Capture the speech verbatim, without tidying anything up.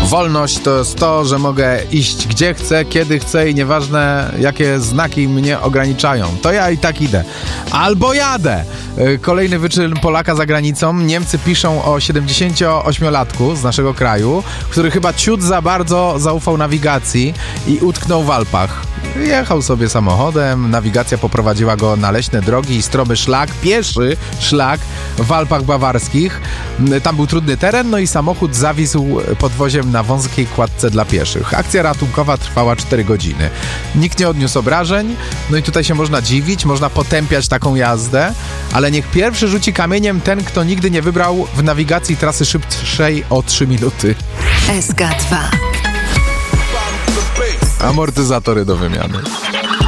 Wolność to jest to, że mogę iść gdzie chcę, kiedy chcę i nieważne jakie znaki mnie ograniczają. To ja i tak idę. Albo jadę. Kolejny wyczyn Polaka za granicą. Niemcy piszą o siedemdziesięcioośmiolatku z naszego kraju, który chyba ciut za bardzo zaufał nawigacji i utknął w Alpach. Jechał sobie samochodem, nawigacja poprowadziła go na leśne drogi i stromy szlak, pieszy szlak w Alpach bawarskich. Tam był trudny teren, no i samochód zawisł podwoziem na wąskiej kładce dla pieszych. Akcja ratunkowa trwała cztery godziny. Nikt nie odniósł obrażeń, no i tutaj się można dziwić, można potępiać taką jazdę, ale niech pierwszy rzuci kamieniem ten, kto nigdy nie wybrał w nawigacji trasy szybszej o trzy minuty. S K dwa. Amortyzatory do wymiany.